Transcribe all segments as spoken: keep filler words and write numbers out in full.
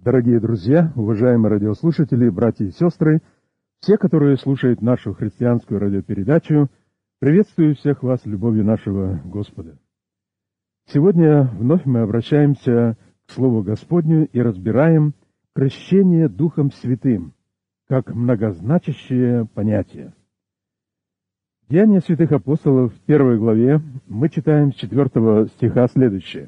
Дорогие друзья, уважаемые радиослушатели, братья и сестры, все, которые слушают нашу христианскую радиопередачу, приветствую всех вас любовью нашего Господа. Сегодня вновь мы обращаемся к Слову Господню и разбираем крещение Духом Святым, как многозначащее понятие. Деяния святых апостолов в первой главе мы читаем с четвертого стиха следующее.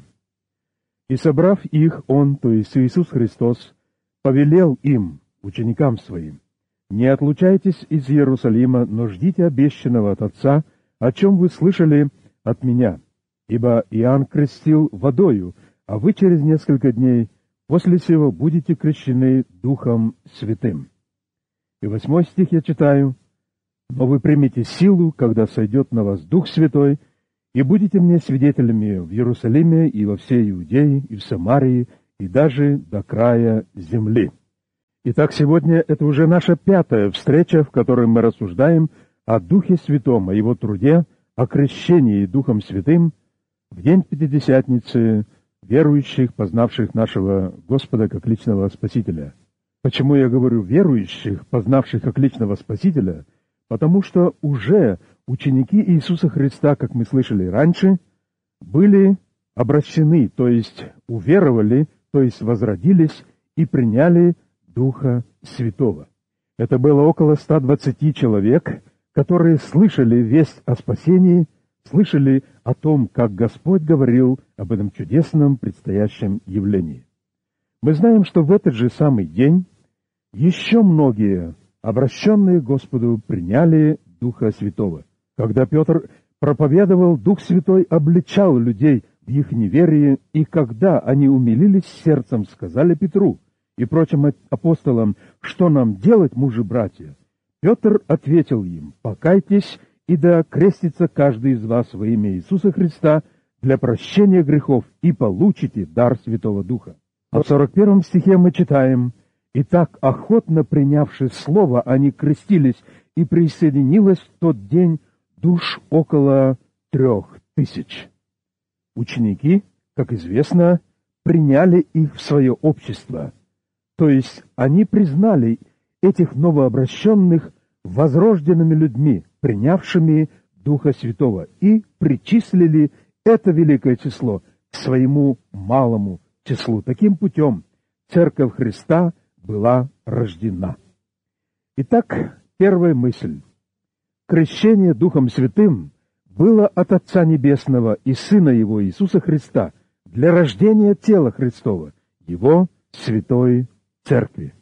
«И собрав их, Он, то есть Иисус Христос, повелел им, ученикам Своим, не отлучайтесь из Иерусалима, но ждите обещанного от Отца, о чем вы слышали от Меня. Ибо Иоанн крестил водою, а вы через несколько дней после сего будете крещены Духом Святым». И восьмой стих я читаю. «Но вы примете силу, когда сойдет на вас Дух Святой, и будете мне свидетелями в Иерусалиме и во всей Иудее, и в Самарии, и даже до края земли». Итак, сегодня это уже наша пятая встреча, в которой мы рассуждаем о Духе Святом, о Его труде, о крещении Духом Святым в день Пятидесятницы верующих, познавших нашего Господа как личного Спасителя. Почему я говорю верующих, познавших как личного Спасителя? Потому что уже ученики Иисуса Христа, как мы слышали раньше, были обращены, то есть уверовали, то есть возродились и приняли Духа Святого. Это было около ста двадцати человек, которые слышали весть о спасении, слышали о том, как Господь говорил об этом чудесном предстоящем явлении. Мы знаем, что в этот же самый день еще многие, обращенные к Господу, приняли Духа Святого. Когда Петр проповедовал, Дух Святой обличал людей в их неверии, и когда они умилились сердцем, сказали Петру и прочим апостолам, что нам делать, мужи-братья? Петр ответил им: покайтесь, и да крестится каждый из вас во имя Иисуса Христа для прощения грехов, и получите дар Святого Духа. А в сорок первом стихе мы читаем: «И так, охотно принявши слово, они крестились, и присоединилось в тот день душ около трех тысяч». Ученики, как известно, приняли их в свое общество. То есть они признали этих новообращенных возрожденными людьми, принявшими Духа Святого, и причислили это великое число к своему малому числу. Таким путем Церковь Христа была рождена. Итак, первая мысль. Крещение Духом Святым было от Отца Небесного и Сына Его Иисуса Христа для рождения тела Христова, Его Святой Церкви.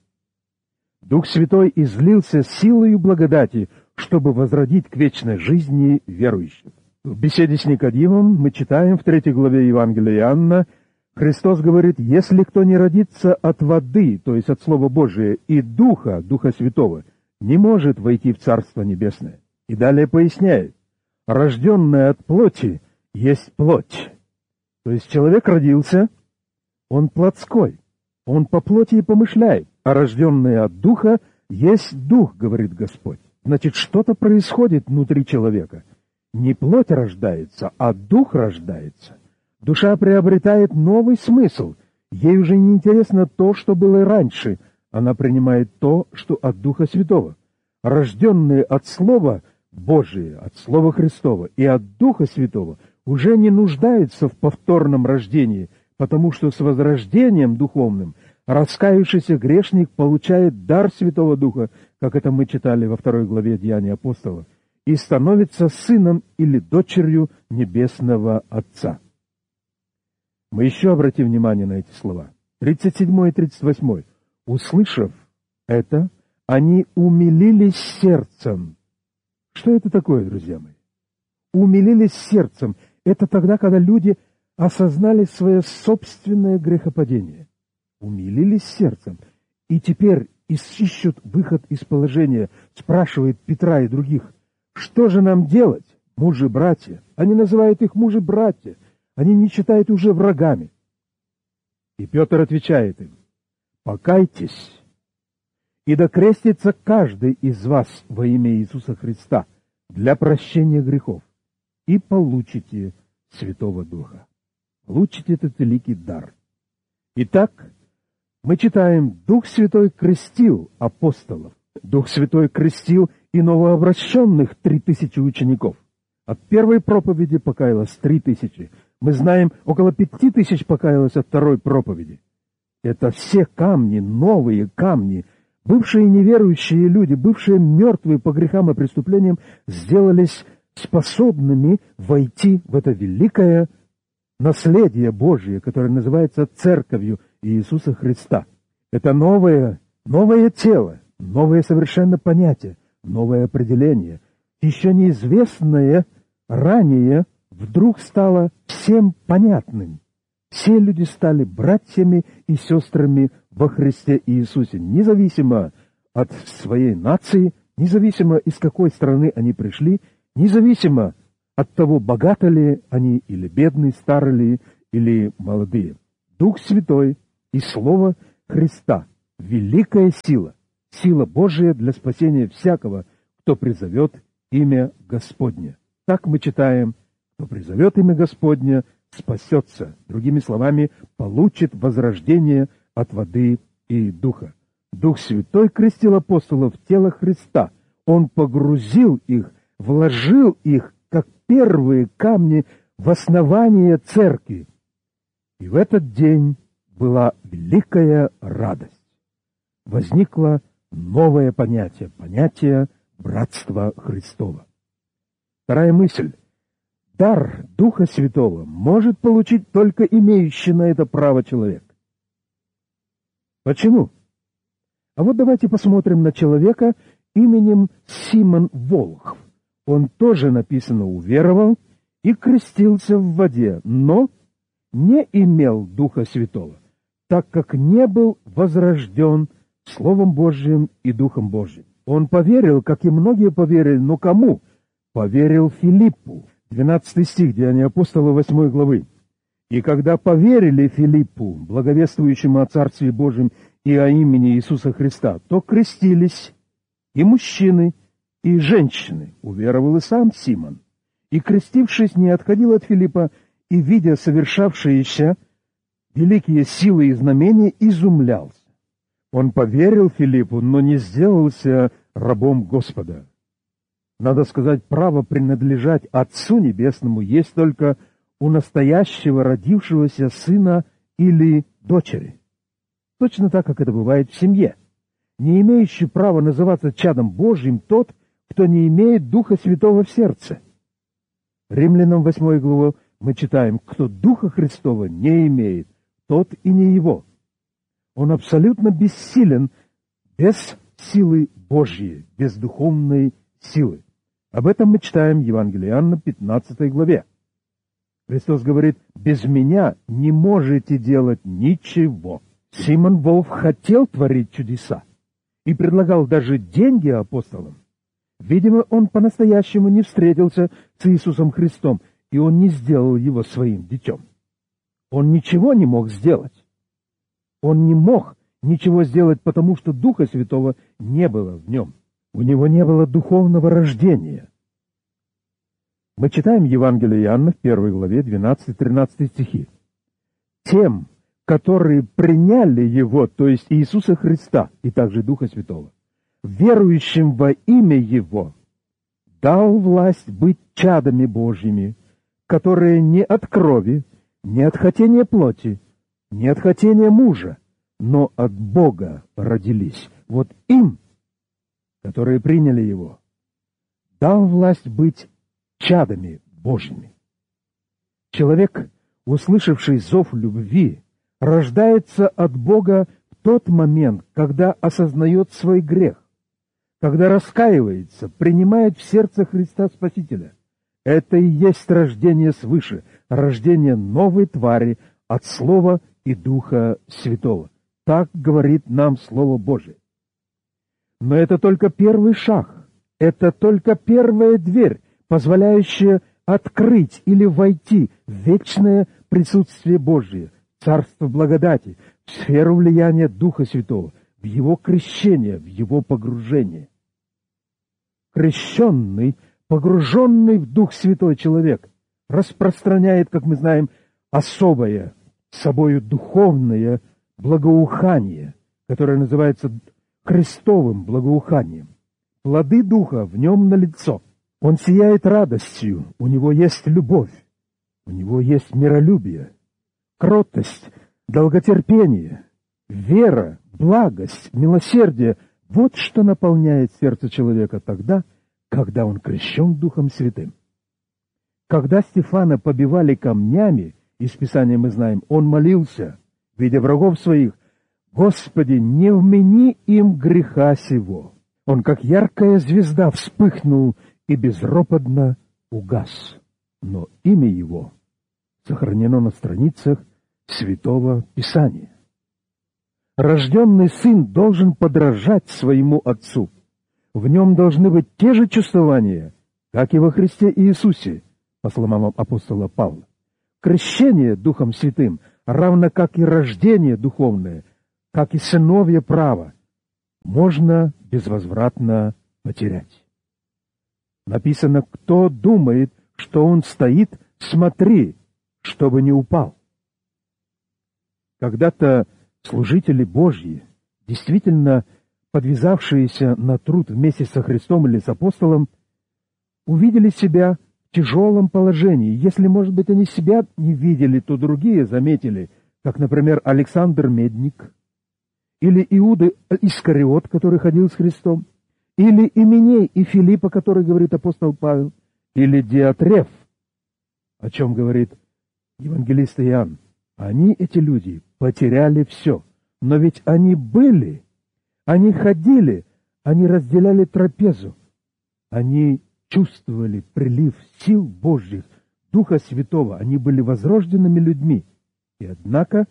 Дух Святой излился силою благодати, чтобы возродить к вечной жизни верующих. В беседе с Никодимом мы читаем в третьей главе Евангелия Иоанна, Христос говорит: «Если кто не родится от воды, то есть от Слова Божия, и Духа, Духа Святого, не может войти в Царство Небесное». И далее поясняет: «Рожденное от плоти есть плоть». То есть человек родился, он плотской, он по плоти и помышляет, а рожденное от Духа есть Дух, говорит Господь. Значит, что-то происходит внутри человека. Не плоть рождается, а Дух рождается. Душа приобретает новый смысл. Ей уже не интересно то, что было раньше. Она принимает то, что от Духа Святого. Рожденные от Слова Божия, от Слова Христова и от Духа Святого уже не нуждаются в повторном рождении, потому что с возрождением духовным раскаявшийся грешник получает дар Святого Духа, как это мы читали во второй главе Деяний апостолов, и становится сыном или дочерью Небесного Отца. Мы еще обратим внимание на эти слова. тридцать седьмой и тридцать восьмой. «Услышав это, они умилились сердцем». Что это такое, друзья мои? Умилились сердцем. Это тогда, когда люди осознали свое собственное грехопадение. Умилились сердцем. И теперь ищут выход из положения. Спрашивает Петра и других: что же нам делать, мужи-братья? Они называют их мужи-братья. Они не считают уже врагами. И Петр отвечает им: покайтесь, и да крестится каждый из вас во имя Иисуса Христа для прощения грехов, и получите Святого Духа. Получите этот великий дар. Итак, Мы читаем: «Дух Святой крестил апостолов». Дух Святой крестил и новообращенных три тысячи учеников. От первой проповеди покаялось три тысячи. Мы знаем, около пяти тысяч покаялось от второй проповеди. Это все камни, новые камни. Бывшие неверующие люди, бывшие мертвые по грехам и преступлениям, сделались способными войти в это великое наследие Божие, которое называется Церковью Иисуса Христа. Это новое, новое тело, новое совершенно понятие, новое определение, еще неизвестное ранее, вдруг стало всем понятным. Все люди стали братьями и сестрами во Христе Иисусе, независимо от своей нации, независимо из какой страны они пришли, независимо от того, богаты ли они или бедные, старые ли или молодые. Дух Святой и Слово Христа — великая сила, сила Божия для спасения всякого, кто призовет имя Господне. Так мы читаем: кто призовет имя Господне, спасется. Другими словами, получит возрождение от воды и духа. Дух Святой крестил апостолов в тело Христа. Он погрузил их, вложил их, как первые камни, в основание церкви. И в этот день была великая радость. Возникло новое понятие, понятие братства Христова. Вторая мысль. Дар Духа Святого может получить только имеющий на это право человек. Почему? А вот давайте посмотрим на человека именем Симон Волхв. Он тоже, написано, уверовал и крестился в воде, но не имел Духа Святого, так как не был возрожден Словом Божьим и Духом Божьим. Он поверил, как и многие поверили, но кому? Поверил Филиппу. двенадцатый стих, Деяния апостолов, восьмой главы. «И когда поверили Филиппу, благовествующему о Царстве Божьем и о имени Иисуса Христа, то крестились и мужчины, и женщины. Уверовал и сам Симон. И, крестившись, не отходил от Филиппа, и, видя совершавшиеся великие силы и знамения, изумлялся». Он поверил Филиппу, но не сделался рабом Господа. Надо сказать, право принадлежать Отцу Небесному есть только у настоящего родившегося сына или дочери. Точно так, как это бывает в семье. Не имеющий права называться чадом Божьим тот, кто не имеет Духа Святого в сердце. Римлянам восьмой главу мы читаем: «Кто Духа Христова не имеет, тот и не его». Он абсолютно бессилен без силы Божьей, без духовной силы. Об этом мы читаем в Евангелии Иоанна, пятнадцатой главе. Христос говорит: «Без меня не можете делать ничего». Симон Волхв хотел творить чудеса и предлагал даже деньги апостолам. Видимо, он по-настоящему не встретился с Иисусом Христом, и он не сделал его своим детем. Он ничего не мог сделать. Он не мог ничего сделать, потому что Духа Святого не было в нем. У него не было духовного рождения. Мы читаем Евангелие Иоанна в первой главе, двенадцатый-тринадцатый стихи. «Тем, которые приняли Его, то есть Иисуса Христа, и также Духа Святого, верующим во имя Его, дал власть быть чадами Божьими, которые не от крови, не от хотения плоти, не от хотения мужа, но от Бога родились». Вот им, которые приняли Его, дал власть быть чадами Божьими. Человек, услышавший зов любви, рождается от Бога в тот момент, когда осознает свой грех, когда раскаивается, принимает в сердце Христа Спасителя. Это и есть рождение свыше, рождение новой твари от Слова и Духа Святого. Так говорит нам Слово Божие. Но это только первый шаг, это только первая дверь, позволяющая открыть или войти в вечное присутствие Божие, Царство благодати, в сферу влияния Духа Святого, в Его крещение, в Его погружение. Крещенный, погруженный в Дух Святой человек распространяет, как мы знаем, особое, собою духовное благоухание, которое называется Христовым благоуханием. Плоды Духа в нем налицо. Он сияет радостью, у него есть любовь, у него есть миролюбие, кротость, долготерпение, вера, благость, милосердие. Вот что наполняет сердце человека тогда, когда он крещен Духом Святым. Когда Стефана побивали камнями, из Писания мы знаем, он молился, видя врагов своих: «Господи, не вмени им греха сего». Он, как яркая звезда, вспыхнул и безропотно угас. Но имя его сохранено на страницах Святого Писания. Рожденный сын должен подражать своему отцу. В нем должны быть те же чувствования, как и во Христе Иисусе, по словам апостола Павла. Крещение Духом Святым, равно как и рождение духовное, как и сыновье право, можно безвозвратно потерять. Написано: «Кто думает, что он стоит, смотри, чтобы не упал». Когда-то служители Божьи, действительно подвязавшиеся на труд вместе со Христом или с апостолом, увидели себя в тяжелом положении. Если, может быть, они себя не видели, то другие заметили, как, например, Александр Медник, или Иуда Искариот, который ходил с Христом, или Именей и Филиппа, который говорит апостол Павел, или Диатреф, о чем говорит евангелист Иоанн. Они, эти люди, потеряли все. Но ведь они были, они ходили, они разделяли трапезу, они чувствовали прилив сил Божьих, Духа Святого, они были возрожденными людьми. И однако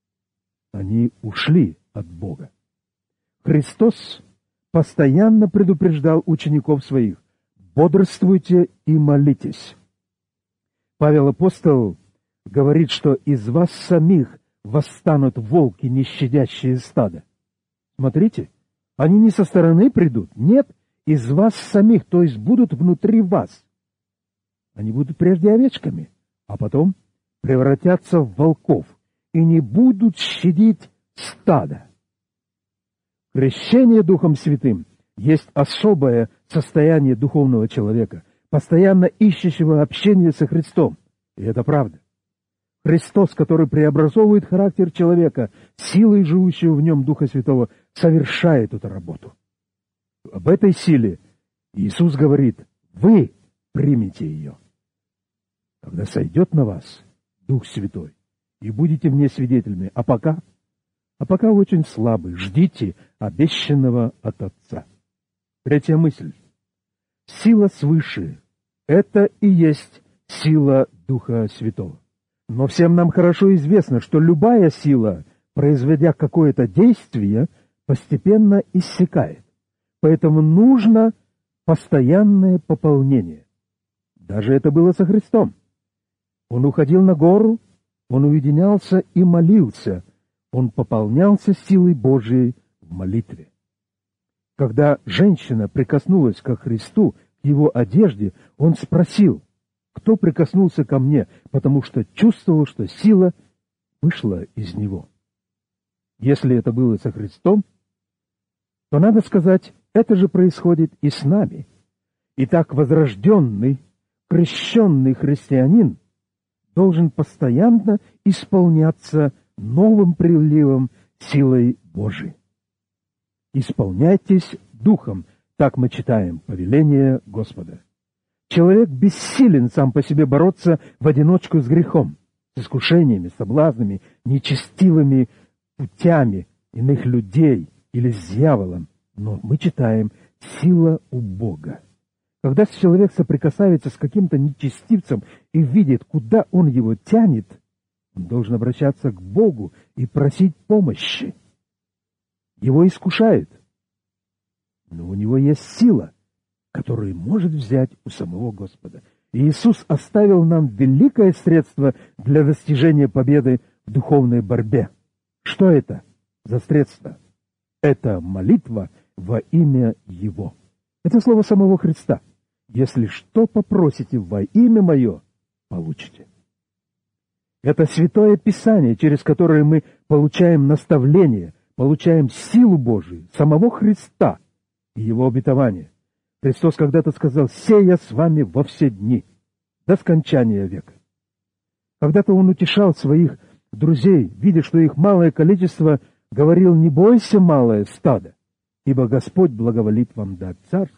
они ушли от Бога. Христос постоянно предупреждал учеников своих: бодрствуйте и молитесь. Павел апостол говорит, что из вас самих восстанут волки, не щадящие стадо. Смотрите, они не со стороны придут, нет, из вас самих, то есть будут внутри вас. Они будут прежде овечками, а потом превратятся в волков и не будут щадить стадо. Крещение Духом Святым есть особое состояние духовного человека, постоянно ищущего общения со Христом. И это правда. Христос, который преобразовывает характер человека, силой живущего в нем Духа Святого, совершает эту работу. Об этой силе Иисус говорит: вы примите ее, когда сойдет на вас Дух Святой, и будете мне свидетелями. А пока, а пока очень слабы, ждите обещанного от Отца. Третья мысль. Сила свыше — это и есть сила Духа Святого. Но всем нам хорошо известно, что любая сила, произведя какое-то действие, постепенно иссякает. Поэтому нужно постоянное пополнение. Даже это было со Христом. Он уходил на гору, он уединялся и молился, он пополнялся силой Божией в молитве. Когда женщина прикоснулась ко Христу, к его одежде, он спросил: кто прикоснулся ко мне, потому что чувствовал, что сила вышла из него. Если это было со Христом, то, надо сказать, это же происходит и с нами. Итак, возрожденный, крещенный христианин должен постоянно исполняться новым приливом силой Божией. «Исполняйтесь Духом», так мы читаем повеление Господа. Человек бессилен сам по себе бороться в одиночку с грехом, с искушениями, соблазнами, нечестивыми путями иных людей или с дьяволом. Но мы читаем: сила у Бога. Когда человек соприкасается с каким-то нечестивцем и видит, куда он его тянет, он должен обращаться к Богу и просить помощи. Его искушают, но у него есть сила, которую может взять у самого Господа. И Иисус оставил нам великое средство для достижения победы в духовной борьбе. Что это за средство? Это молитва во имя Его. Это слово самого Христа. «Если что попросите во имя Мое, получите». Это Святое Писание, через которое мы получаем наставление, получаем силу Божию, самого Христа и Его обетование. Христос когда-то сказал: «Сея с вами во все дни, до скончания века». Когда-то Он утешал своих друзей, видя, что их малое количество, говорил: «Не бойся, малое стадо, ибо Господь благоволит вам дать царство».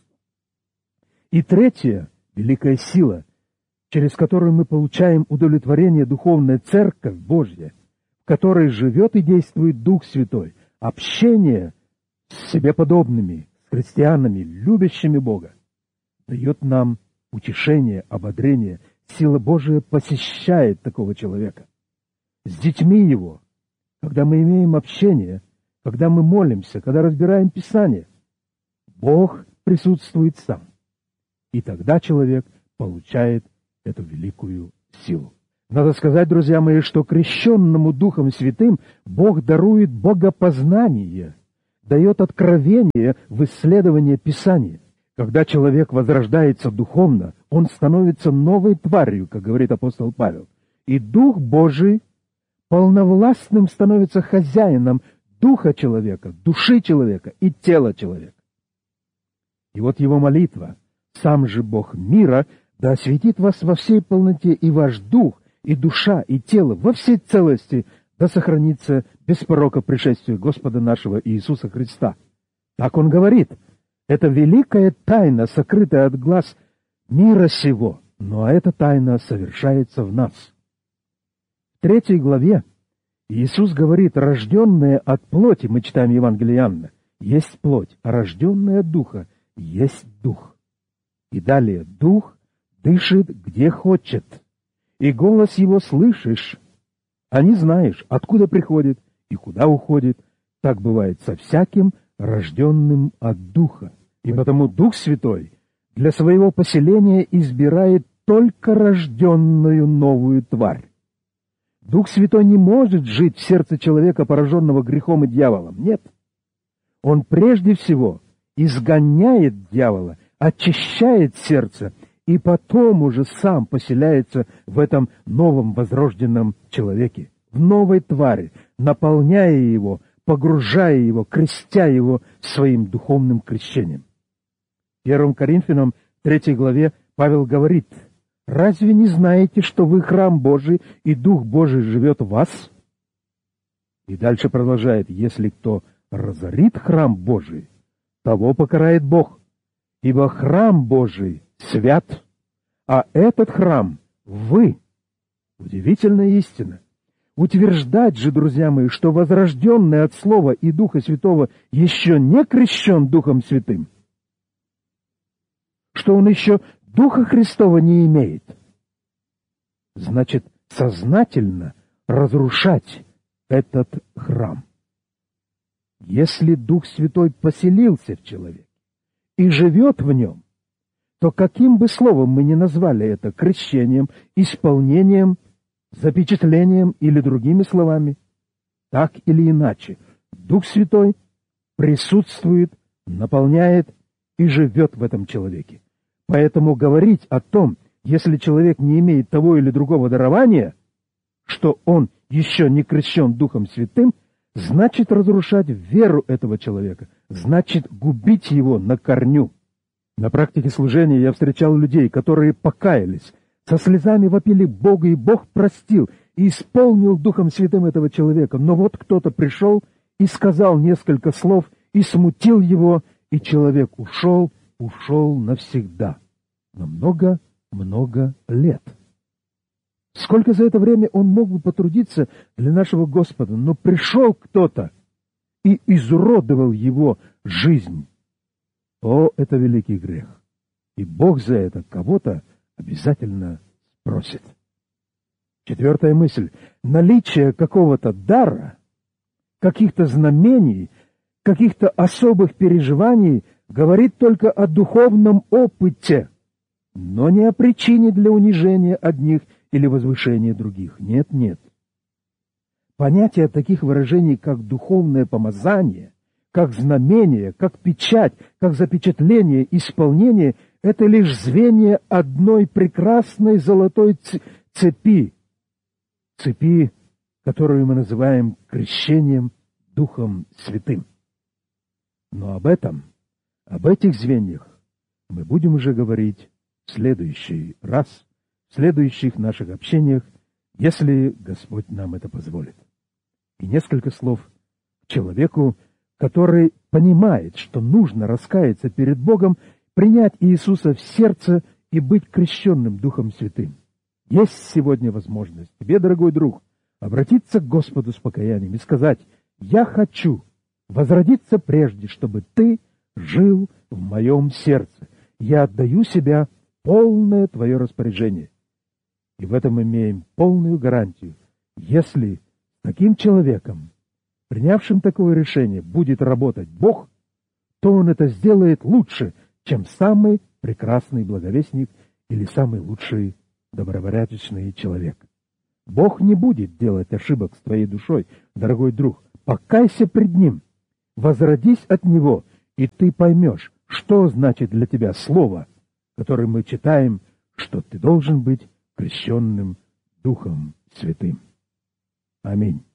И третья великая сила, через которую мы получаем удовлетворение, духовная Церковь Божья, в которой живет и действует Дух Святой, общение с себе подобными, с христианами, любящими Бога, дает нам утешение, ободрение. Сила Божия посещает такого человека. С детьми его, когда мы имеем общение, когда мы молимся, когда разбираем Писание, Бог присутствует сам. И тогда человек получает эту великую силу. Надо сказать, друзья мои, что крещенному Духом Святым Бог дарует богопознание, дает откровение в исследовании Писания. Когда человек возрождается духовно, он становится новой тварью, как говорит апостол Павел. И Дух Божий полновластным становится хозяином духа человека, души человека и тела человека. И вот его молитва: «Сам же Бог мира да осветит вас во всей полноте, и ваш дух, и душа, и тело во всей целости да сохранится без порока пришествия Господа нашего Иисуса Христа». Так он говорит. Это великая тайна, сокрытая от глаз мира сего, но эта тайна совершается в нас. В третьей главе Иисус говорит: рожденные от плоти, мы читаем Евангелие Иоанна, есть плоть, а рожденные от духа есть дух. И далее: дух дышит где хочет, и голос его слышишь, а не знаешь, откуда приходит и куда уходит. Так бывает со всяким рожденным от духа. И потому Дух Святой для своего поселения избирает только рожденную новую тварь. Дух Святой не может жить в сердце человека, пораженного грехом и дьяволом. Нет. Он прежде всего изгоняет дьявола, очищает сердце, и потом уже сам поселяется в этом новом возрожденном человеке, в новой твари, наполняя его, погружая его, крестя его своим духовным крещением. В первом Коринфянам, третьей главе, Павел говорит: «Разве не знаете, что вы храм Божий, и Дух Божий живет в вас?» И дальше продолжает: «Если кто разорит храм Божий, того покарает Бог, ибо храм Божий свят, а этот храм — вы». Удивительная истина. Утверждать же, друзья мои, что возрожденный от Слова и Духа Святого еще не крещен Духом Святым, что он еще Духа Христова не имеет, значит сознательно разрушать этот храм. Если Дух Святой поселился в человеке и живет в нем, то каким бы словом мы ни назвали это — крещением, исполнением, запечатлением или другими словами, так или иначе, Дух Святой присутствует, наполняет и живет в этом человеке. Поэтому говорить о том, если человек не имеет того или другого дарования, что он еще не крещен Духом Святым, значит разрушать веру этого человека, значит губить его на корню. На практике служения я встречал людей, которые покаялись, со слезами вопили Бога, и Бог простил и исполнил Духом Святым этого человека. Но вот кто-то пришел и сказал несколько слов, и смутил его, и человек ушел, ушел навсегда. На много-много лет. Сколько за это время он мог бы потрудиться для нашего Господа, но пришел кто-то и изуродовал его жизнь. О, это великий грех. И Бог за это кого-то обязательно спросит. Четвертая мысль. Наличие какого-то дара, каких-то знамений, каких-то особых переживаний говорит только о духовном опыте, но не о причине для унижения одних или возвышения других. Нет, нет. Понятие таких выражений, как духовное помазание, как знамение, как печать, как запечатление, исполнение — это лишь звенья одной прекрасной золотой цепи, цепи, которую мы называем крещением Духом Святым. Но об этом, об этих звеньях мы будем уже говорить в следующий раз, в следующих наших общениях, если Господь нам это позволит. И несколько слов к человеку, который понимает, что нужно раскаяться перед Богом, принять Иисуса в сердце и быть крещенным Духом Святым. Есть сегодня возможность тебе, дорогой друг, обратиться к Господу с покаянием и сказать: «Я хочу возродиться прежде, чтобы Ты жил в моем сердце. Я отдаю себя в полное Твое распоряжение». И в этом имеем полную гарантию. Если с таким человеком, принявшим такое решение, будет работать Бог, то Он это сделает лучше, чем самый прекрасный благовестник или самый лучший добропорядочный человек. Бог не будет делать ошибок с твоей душой, дорогой друг. Покайся пред Ним, возродись от Него, и ты поймешь, что значит для тебя слово, которое мы читаем, что ты должен быть крещенным Духом Святым. Аминь.